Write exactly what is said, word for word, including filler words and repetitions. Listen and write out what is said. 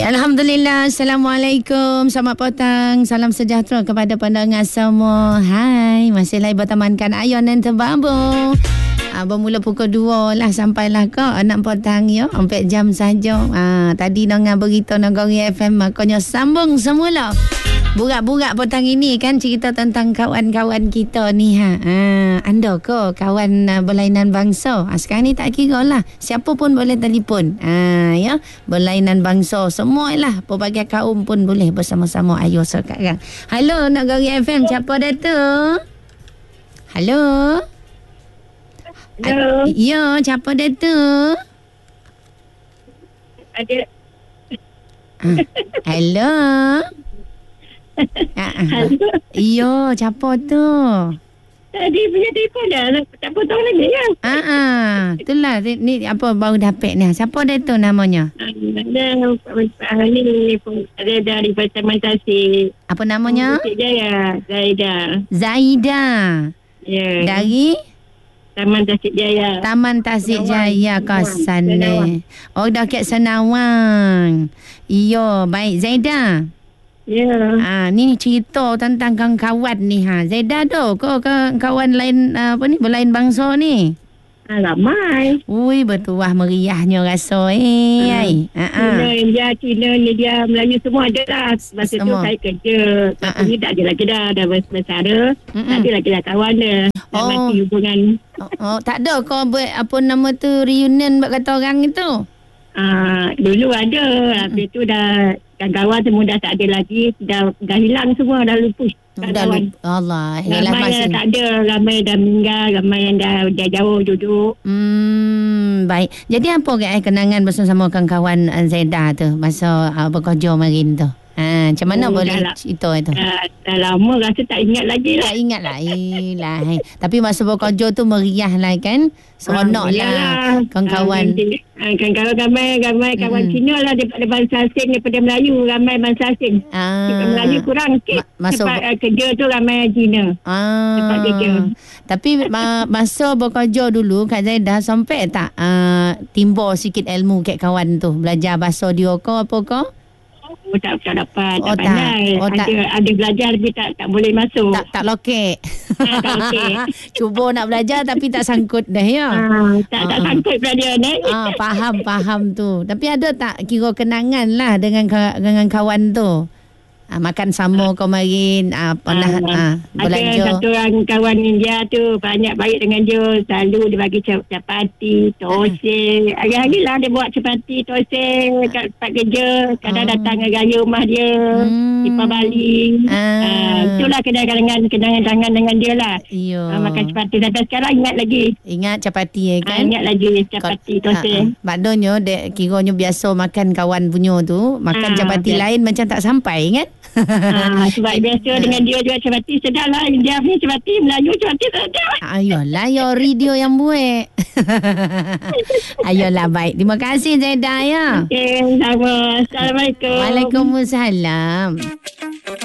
Baik, Alhamdulillah. Assalamualaikum. Selamat petang. Salam sejahtera kepada pendengar semua. Hai, masih lagi bertemankan Ayon dan Terbabung. Ah, bermula pukul dua lah sampailah ke enam petang ya. Empat jam saja. Ah, tadi dengan berita Negeri F M makanya sambung semula. Burak-burak petang ini kan cerita tentang kawan-kawan kita ni ha. Ah, anda ke kawan uh, berlainan bangsa? Ah, sekarang ni tak kira lah. Siapa pun boleh telefon. Ah, ya, berlainan bangsa semualah. Pelbagai kaum pun boleh bersama-sama Ayo sekarang. Halo Negeri F M, siapa dah tu? Halo. Halo. Ya, siapa dah tu? Ada. Ah, halo. Ah, ah. Iyo, siapa tu? Tadi punya telefon dah. Tak potong lagi ya. Ah, ah. Itulah ni, ni apa baru dapat ni. Siapa dia tu namanya? Ada uh, ni ada dari Taman Tasik. Apa namanya? Tasik Jaya, Zaida. Zaida. Ya. Dari Taman Tasik Jaya. Taman Tasik Jaya kawasan ni. Senawang. Oh, dah kat Senawang. Iyo, baik Zaida. Ya. Ah, ni cerita tentang kawan-kawan ni ha. Zaida tu ke kawan lain uh, apa ni berlain bangsa ni? Ah, ramai. Ui, bertuah meriahnya rasa eh. Ai. Ha ah. Cina, India, Cina, India, Melayu semua ada lah. Masa tu Semua. saya kerja. Masa Ah, ni tak ada lagi dah. Dah bersara. Mm-mm. Tak ada lagi dah kawan dah. Dah Oh. mati hubungan. Oh, oh, tak ada kau buat apa nama tu reunion buat kata orang itu? Ah, dulu ada. Habis tu dah kawan-kawan semua dah tak ada lagi. Dah, dah hilang semua. Dah lupus. Dah Kawan. lupa. Allah, yalah Ramai masih. yang tak ada. Ramai dah meninggal. Ramai yang dah, dah jauh duduk. Hmm, baik. Jadi apa ke eh, kenangan bersama kawan-kawan uh, Zaida tu masa uh, bekerja marin tu? Ha, macam mana Oh, boleh dah lah. cerita itu? Dah, dah lama rasa tak ingat lagi lah. Tak ingat lah. Eh, lah. Eh. Tapi masa bekerja tu meriah lah kan? Seronok Ah, lah. iyalah. Kawan-kawan. Ah, ah, kawan-kawan ramai, ramai kawan Mm-mm. Cina lah daripada bangsa asing, daripada Melayu ramai bangsa asing. Ah. Kita Melayu kurang sikit. Ma- masuk- Tempat uh, kerja tu ramai Cina. Tempat kerja. Ah, tapi ma- masa bekerja dulu Kak Zaida sampai tak uh, timbul sikit ilmu kat kawan tu belajar bahasa dia ke apa ke? Oh, tak, tak dapat, Oh, tak tak. pandai. Oh, tak. ada, ada belajar tapi tak tak boleh masuk. Tak tak lokek. Ah, tak okey. Cuba nak belajar tapi tak sangkut dah ya. Ah, tak tak Ah. sangkut pula dia ni. Ah, faham faham tu. Tapi ada tak kira kenangan lah dengan ka- dengan kawan tu? Ah, makan sama kau marin, ah, pernah ah, Ada belanja. satu orang kawan India tu banyak baik dengan dia. Selalu dia bagi cap- capati, tosai. Hari-hari lah dia buat capati, tosai kat tempat kerja. Kadang Oh. datang raya rumah dia. Hmm. Ipar Bali. Ah. Ah, itulah kenangan kenangan-kenangan dengan dia lah. Iyo. Ah, makan capati. Sampai sekarang ingat lagi. Ingat capati eh Ah, kan? ingat lagi capati, tosai. Maknanya dek kiranya biasa makan kawan punya tu, makan Ah, capati biasa. lain macam tak sampai kan? Ah, sebab biasa dengan dia jual capati sedap lah. India punya capati, Melayu capati sedap. Ayolah, yo radio yang buat. Ayolah, baik. Terima kasih Zaida ya. Okay, sama. Assalamualaikum. Waalaikumsalam.